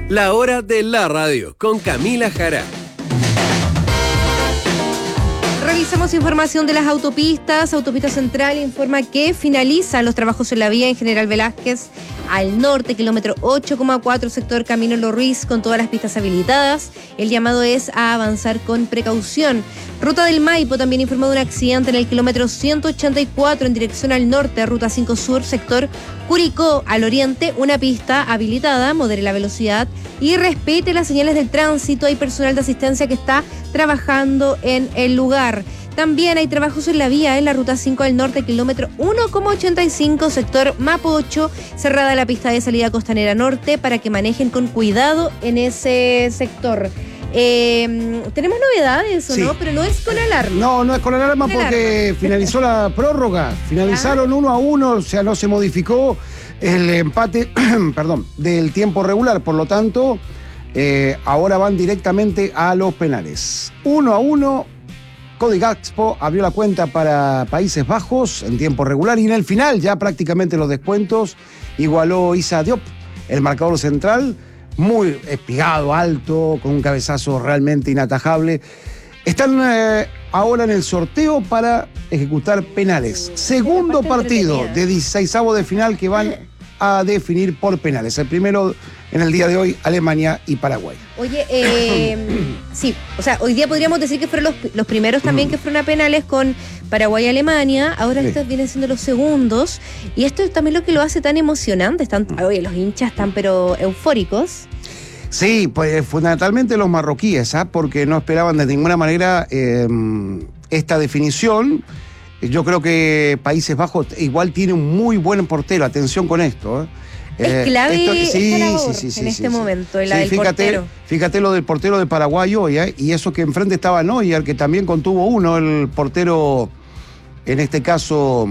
La hora de la radio con Camila Jara. Revisamos información de las autopistas. Autopista Central informa que finalizan los trabajos en la vía en General Velázquez al norte, kilómetro 8,4, sector Camino Los Ruiz, con todas las pistas habilitadas. El llamado es a avanzar con precaución. Ruta del Maipo también informó de un accidente en el kilómetro 184 en dirección al norte, Ruta 5 Sur, sector Curicó. Al oriente, una pista habilitada, modere la velocidad y respete las señales del tránsito. Hay personal de asistencia que está trabajando en el lugar. También hay trabajos en la vía en la Ruta 5 del norte, kilómetro 1,85, sector Mapocho, cerrada la pista de salida costanera norte para que manejen con cuidado en ese sector. Tenemos novedades, ¿o sí? ¿No? Pero no es con alarma. No es con alarma porque finalizó la prórroga. Finalizaron 1-1, o sea, no se modificó el empate del tiempo regular. Por lo tanto, ahora van directamente a los penales. 1-1. Cody Gakpo abrió la cuenta para Países Bajos en tiempo regular y en el final, ya prácticamente los descuentos, igualó Issa Diop, el marcador central, muy espigado, alto, con un cabezazo realmente inatajable. Están ahora en el sorteo para ejecutar penales. Segundo partido de 16avos de final que van a definir por penales. El primero en el día de hoy, Alemania y Paraguay. Oye, sí, o sea, hoy día podríamos decir que fueron los primeros también que fueron a penales con Paraguay y Alemania. Ahora estos vienen siendo los segundos. Y esto es también lo que lo hace tan emocionante. Oye, los hinchas están pero eufóricos. Sí, pues fundamentalmente los marroquíes, porque no esperaban de ninguna manera esta definición. Yo creo que Países Bajos igual tiene un muy buen portero. Atención con esto, Es clave en este momento, del portero. Fíjate lo del portero de Paraguay hoy, y eso que enfrente estaba Neuer, que también contuvo uno, el portero, en este caso,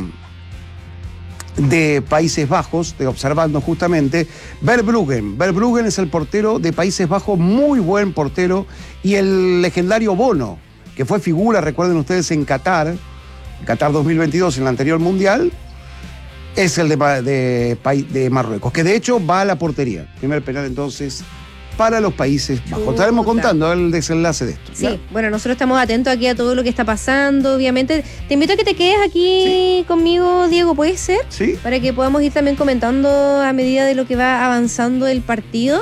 de Países Bajos, observando justamente, Verbruggen. Verbruggen es el portero de Países Bajos, muy buen portero, y el legendario Bono, que fue figura, recuerden ustedes, en Qatar 2022, en el anterior Mundial, es el de Marruecos, que de hecho va a la portería. Primer penal entonces para los Países Bajos. Estaremos contando el desenlace de esto. Sí, ¿ya? Bueno, nosotros estamos atentos aquí a todo lo que está pasando, obviamente. Te invito a que te quedes aquí conmigo, Diego, ¿puede ser? Sí. Para que podamos ir también comentando a medida de lo que va avanzando el partido.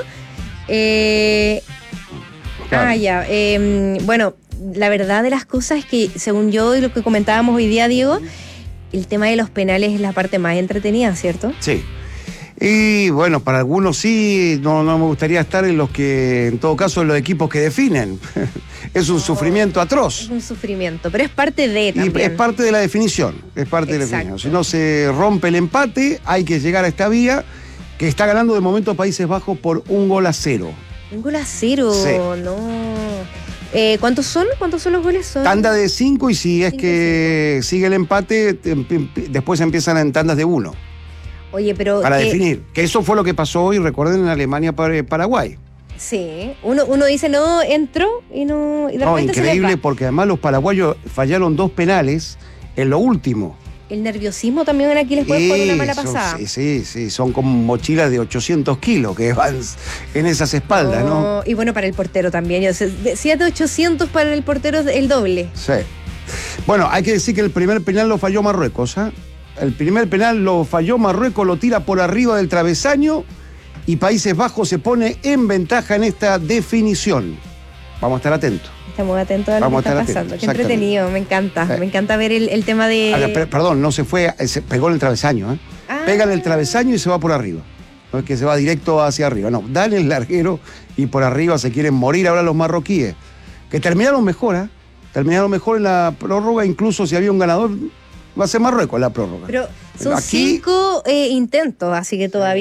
Claro. Bueno, la verdad de las cosas es que, según yo y lo que comentábamos hoy día, Diego, el tema de los penales es la parte más entretenida, ¿cierto? Sí. Y bueno, para algunos sí, no me gustaría estar en los que, en todo caso, en los equipos que definen. Es un sufrimiento atroz. Es un sufrimiento, pero es parte de también. Y es parte de la definición. Es parte de la definición. Si no se rompe el empate, hay que llegar a esta vía que está ganando de momento Países Bajos por 1-0. 1-0, sí. No. ¿Cuántos son? ¿Cuántos son los goles? Tanda de 5 y si es que sigue el empate, después empiezan en tandas de 1. Oye, pero... Para definir. Que eso fue lo que pasó hoy, recuerden, en Alemania-Paraguay. Sí. Uno dice, no, entró y no... Y de repente increíble, porque además los paraguayos fallaron 2 penales en lo último. El nerviosismo también aquí les puede jugar una mala pasada. Sí, son como mochilas de 800 kilos que van en esas espaldas, ¿no? Y bueno, para el portero también. Decía de 800 para el portero, el doble. Sí. Bueno, hay que decir que el primer penal lo falló Marruecos, El primer penal lo falló Marruecos, lo tira por arriba del travesaño y Países Bajos se pone en ventaja en esta definición. Vamos a estar atentos. Estamos atentos a lo que está pasando. Qué entretenido, me encanta. Me encanta ver el tema de... Perdón, no se fue, se pegó en el travesaño. Pega en el travesaño y se va por arriba. No es que se va directo hacia arriba, no. Dan el larguero y por arriba se quieren morir ahora los marroquíes. Que terminaron mejor, Terminaron mejor en la prórroga, incluso si había un ganador, va a ser Marruecos en la prórroga. Pero son 5 intentos, así que todavía...